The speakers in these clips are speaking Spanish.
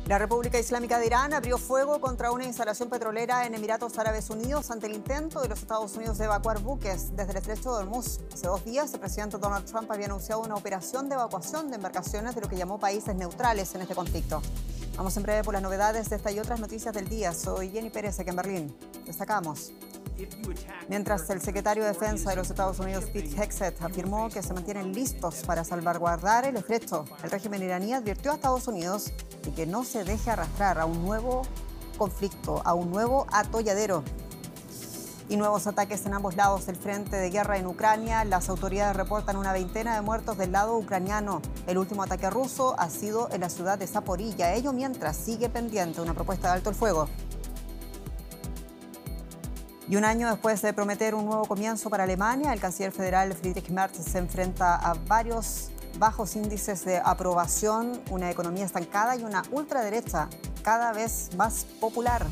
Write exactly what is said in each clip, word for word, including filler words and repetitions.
La República Islámica de Irán abrió fuego contra una instalación petrolera en Emiratos Árabes Unidos ante el intento de los Estados Unidos de evacuar buques desde el estrecho de Hormuz. Hace dos días, el presidente Donald Trump había anunciado una operación de evacuación de embarcaciones de lo que llamó países neutrales en este conflicto. Vamos en breve por las novedades de esta y otras noticias del día. Soy Jenny Pérez, aquí en Berlín. Destacamos. Mientras el secretario de Defensa de los Estados Unidos, Pete Hegseth, afirmó que se mantienen listos para salvaguardar el estrecho, el régimen iraní advirtió a Estados Unidos de que no se deje arrastrar a un nuevo conflicto, a un nuevo atolladero. Y nuevos ataques en ambos lados del frente de guerra en Ucrania. Las autoridades reportan una veintena de muertos del lado ucraniano. El último ataque ruso ha sido en la ciudad de Zaporilla. Ello mientras sigue pendiente una propuesta de alto el fuego. Y un año después de prometer un nuevo comienzo para Alemania, el canciller federal Friedrich Merz se enfrenta a varios bajos índices de aprobación, una economía estancada y una ultraderecha cada vez más popular.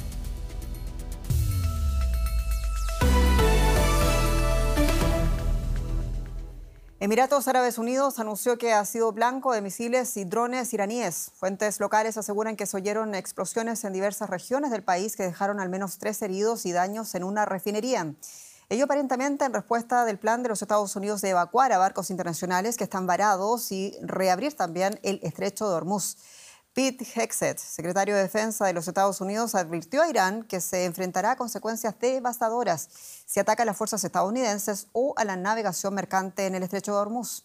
Emiratos Árabes Unidos anunció que ha sido blanco de misiles y drones iraníes. Fuentes locales aseguran que se oyeron explosiones en diversas regiones del país que dejaron al menos tres heridos y daños en una refinería. Ello aparentemente en respuesta del plan de los Estados Unidos de evacuar a barcos internacionales que están varados y reabrir también el estrecho de Hormuz. Pete Hegseth, secretario de Defensa de los Estados Unidos, advirtió a Irán que se enfrentará a consecuencias devastadoras si ataca a las fuerzas estadounidenses o a la navegación mercante en el estrecho de Hormuz.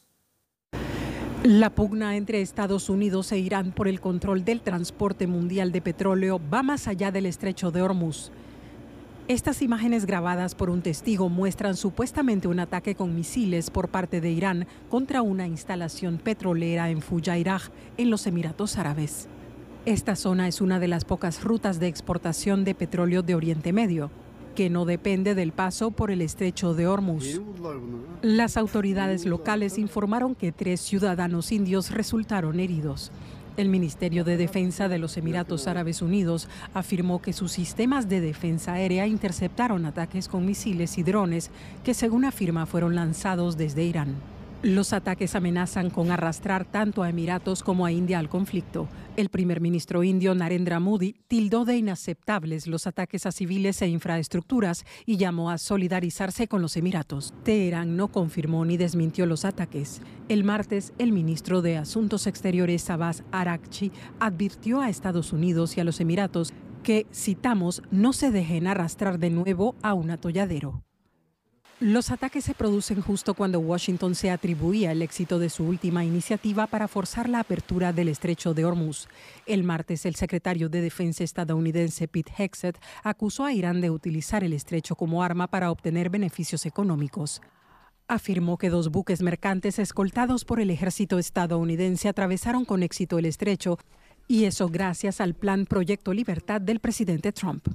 La pugna entre Estados Unidos e Irán por el control del transporte mundial de petróleo va más allá del estrecho de Hormuz. Estas imágenes grabadas por un testigo muestran supuestamente un ataque con misiles por parte de Irán contra una instalación petrolera en Fujairah, en los Emiratos Árabes. Esta zona es una de las pocas rutas de exportación de petróleo de Oriente Medio, que no depende del paso por el estrecho de Hormuz. Las autoridades locales informaron que tres ciudadanos indios resultaron heridos. El Ministerio de Defensa de los Emiratos Árabes Unidos afirmó que sus sistemas de defensa aérea interceptaron ataques con misiles y drones que, según afirma, fueron lanzados desde Irán. Los ataques amenazan con arrastrar tanto a Emiratos como a India al conflicto. El primer ministro indio Narendra Modi tildó de inaceptables los ataques a civiles e infraestructuras y llamó a solidarizarse con los Emiratos. Teherán no confirmó ni desmintió los ataques. El martes, el ministro de Asuntos Exteriores Abbas Araghchi advirtió a Estados Unidos y a los Emiratos que, citamos, no se dejen arrastrar de nuevo a un atolladero. Los ataques se producen justo cuando Washington se atribuía el éxito de su última iniciativa para forzar la apertura del estrecho de Hormuz. El martes, el secretario de Defensa estadounidense Pete Hegseth acusó a Irán de utilizar el estrecho como arma para obtener beneficios económicos. Afirmó que dos buques mercantes escoltados por el ejército estadounidense atravesaron con éxito el estrecho, y eso gracias al plan Proyecto Libertad del presidente Trump.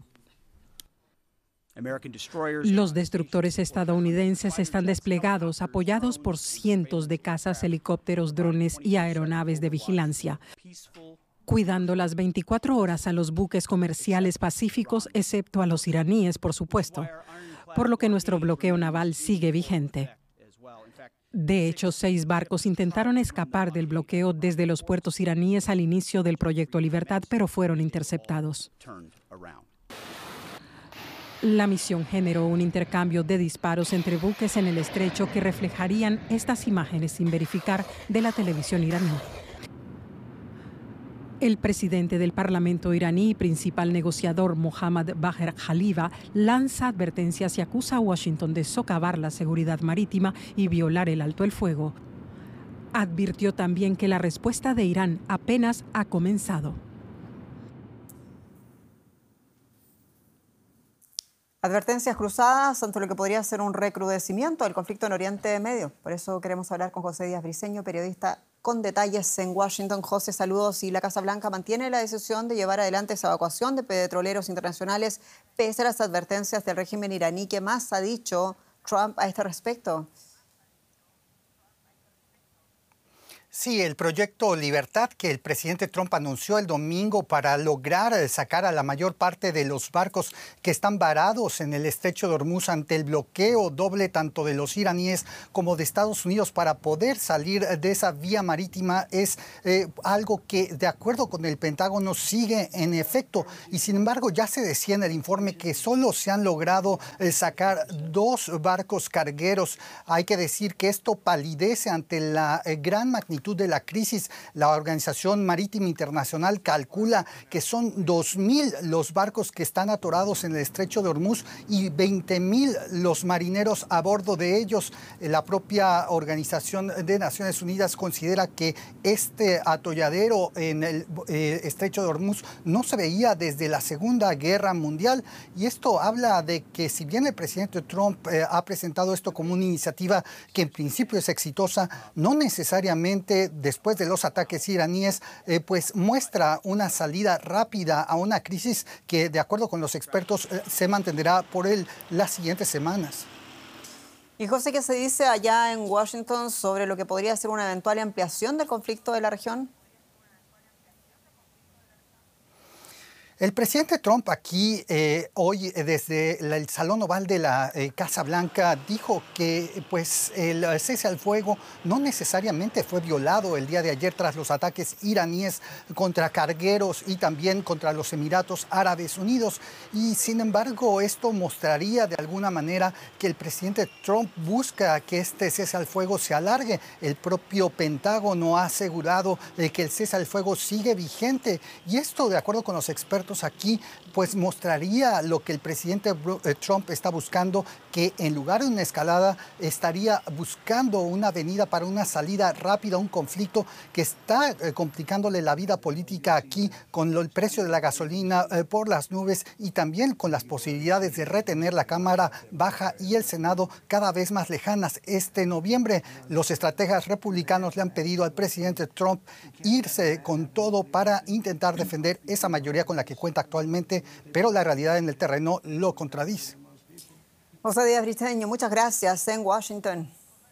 Los destructores estadounidenses están desplegados, apoyados por cientos de cazas, helicópteros, drones y aeronaves de vigilancia, cuidando las veinticuatro horas a los buques comerciales pacíficos, excepto a los iraníes, por supuesto, por lo que nuestro bloqueo naval sigue vigente. De hecho, seis barcos intentaron escapar del bloqueo desde los puertos iraníes al inicio del Proyecto Libertad, pero fueron interceptados. La misión generó un intercambio de disparos entre buques en el estrecho que reflejarían estas imágenes sin verificar de la televisión iraní. El presidente del Parlamento iraní y principal negociador Mohammad Bagher Khalifa lanza advertencias y acusa a Washington de socavar la seguridad marítima y violar el alto el fuego. Advirtió también que la respuesta de Irán apenas ha comenzado. Advertencias cruzadas ante lo que podría ser un recrudecimiento del conflicto en Oriente Medio. Por eso queremos hablar con José Díaz Briceño, periodista con detalles en Washington. José, saludos. Y la Casa Blanca mantiene la decisión de llevar adelante esa evacuación de petroleros internacionales pese a las advertencias del régimen iraní. ¿Qué más ha dicho Trump a este respecto? Sí, el proyecto Libertad que el presidente Trump anunció el domingo para lograr sacar a la mayor parte de los barcos que están varados en el estrecho de Hormuz ante el bloqueo doble tanto de los iraníes como de Estados Unidos para poder salir de esa vía marítima es eh, algo que, de acuerdo con el Pentágono, sigue en efecto. Y sin embargo, ya se decía en el informe que solo se han logrado eh, sacar dos barcos cargueros. Hay que decir que esto palidece ante la eh, gran magnitud de la crisis. La Organización Marítima Internacional calcula que son dos mil los barcos que están atorados en el estrecho de Hormuz y veinte mil los marineros a bordo de ellos. La propia Organización de Naciones Unidas considera que este atolladero en el eh, estrecho de Hormuz no se veía desde la Segunda Guerra Mundial, y esto habla de que si bien el presidente Trump eh, ha presentado esto como una iniciativa que en principio es exitosa, no necesariamente después de los ataques iraníes, eh, pues muestra una salida rápida a una crisis que, de acuerdo con los expertos, eh, se mantendrá por el, las siguientes semanas. Y José, ¿qué se dice allá en Washington sobre lo que podría ser una eventual ampliación del conflicto de la región? El presidente Trump aquí eh, hoy eh, desde la, el Salón Oval de la eh, Casa Blanca dijo que pues, el cese al fuego no necesariamente fue violado el día de ayer tras los ataques iraníes contra cargueros y también contra los Emiratos Árabes Unidos. Y sin embargo, esto mostraría de alguna manera que el presidente Trump busca que este cese al fuego se alargue. El propio Pentágono ha asegurado eh, que el cese al fuego sigue vigente, y esto, de acuerdo con los expertos aquí, pues mostraría lo que el presidente Trump está buscando, que en lugar de una escalada estaría buscando una avenida para una salida rápida a un conflicto que está eh, complicándole la vida política aquí, con lo, el precio de la gasolina eh, por las nubes, y también con las posibilidades de retener la Cámara Baja y el Senado cada vez más lejanas. Este noviembre los estrategas republicanos le han pedido al presidente Trump irse con todo para intentar defender esa mayoría con la que cuenta actualmente, pero la realidad en el terreno lo contradice. José Díaz Briceño, muchas gracias en Washington.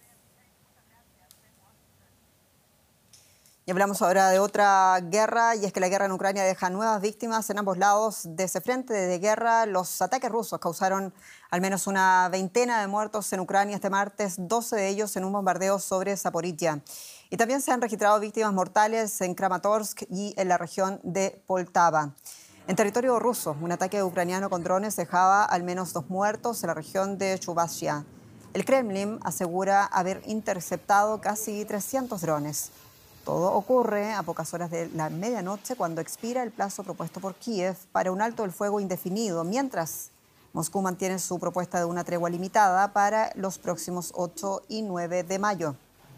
Y hablamos ahora de otra guerra, y es que la guerra en Ucrania deja nuevas víctimas en ambos lados de ese frente de guerra. Los ataques rusos causaron al menos una veintena de muertos en Ucrania este martes, doce de ellos en un bombardeo sobre Zaporizhia. Y también se han registrado víctimas mortales en Kramatorsk y en la región de Poltava. En territorio ruso, un ataque ucraniano con drones dejaba al menos dos muertos en la región de Chuvashia. El Kremlin asegura haber interceptado casi trescientos drones. Todo ocurre a pocas horas de la medianoche, cuando expira el plazo propuesto por Kiev para un alto el fuego indefinido, mientras Moscú mantiene su propuesta de una tregua limitada para los próximos ocho y nueve de mayo.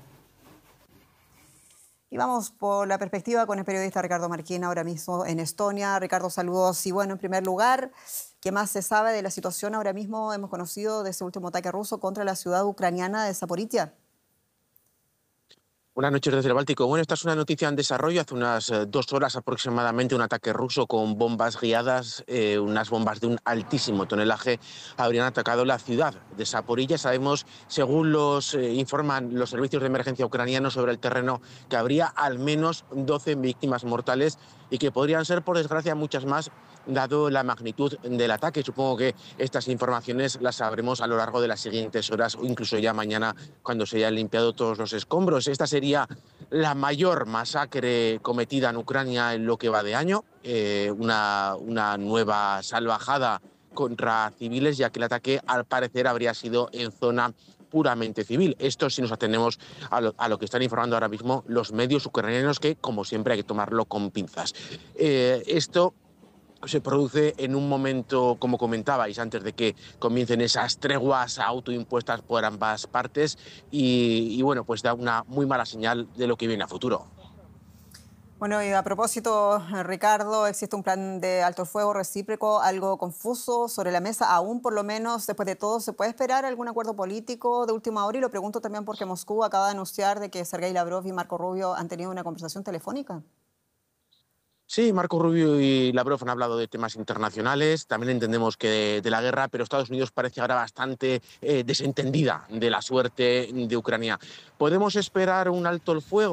Y vamos por la perspectiva con el periodista Ricardo Marquina, ahora mismo en Estonia. Ricardo, saludos. Y bueno, en primer lugar, ¿qué más se sabe de la situación ahora mismo hemos conocido de ese último ataque ruso contra la ciudad ucraniana de Zaporizhia? Buenas noches desde el Báltico. Bueno, esta es una noticia en desarrollo. Hace unas eh, dos horas aproximadamente, un ataque ruso con bombas guiadas, eh, unas bombas de un altísimo tonelaje, habrían atacado la ciudad de Zaporizhia. Sabemos, según los eh, informan los servicios de emergencia ucranianos sobre el terreno, que habría al menos doce víctimas mortales y que podrían ser, por desgracia, muchas más, dado la magnitud del ataque. Supongo que estas informaciones las sabremos a lo largo de las siguientes horas o incluso ya mañana, cuando se hayan limpiado todos los escombros. Esta sería la mayor masacre cometida en Ucrania en lo que va de año, eh, una, una nueva salvajada contra civiles, ya que el ataque al parecer habría sido en zona puramente civil. Esto si nos atenemos a lo, a lo que están informando ahora mismo los medios ucranianos, que como siempre hay que tomarlo con pinzas. Eh, esto se produce en un momento, como comentabais, antes de que comiencen esas treguas autoimpuestas por ambas partes, y, y bueno, pues da una muy mala señal de lo que viene a futuro. Bueno, y a propósito, Ricardo, existe un plan de alto el fuego recíproco, algo confuso sobre la mesa, aún por lo menos después de todo. ¿Se puede esperar algún acuerdo político de última hora? Y lo pregunto también porque Moscú acaba de anunciar de que Sergei Lavrov y Marco Rubio han tenido una conversación telefónica. Sí, Marco Rubio y Lavrov han hablado de temas internacionales, también entendemos que de, de la guerra, pero Estados Unidos parece ahora bastante eh, desentendida de la suerte de Ucrania. ¿Podemos esperar un alto el fuego?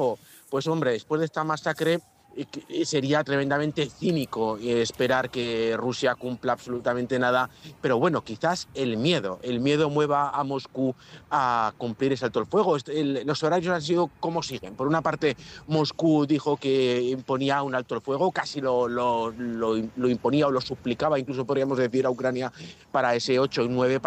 Pues hombre, después de esta masacre sería tremendamente cínico esperar que Rusia cumpla absolutamente nada, pero bueno, quizás el miedo, el miedo mueva a Moscú a cumplir ese alto el fuego. El, los horarios han sido como siguen. Por una parte, Moscú dijo que imponía un alto el fuego, casi lo, lo, lo, lo imponía o lo suplicaba, incluso podríamos decir, a Ucrania para ese ocho y nueve.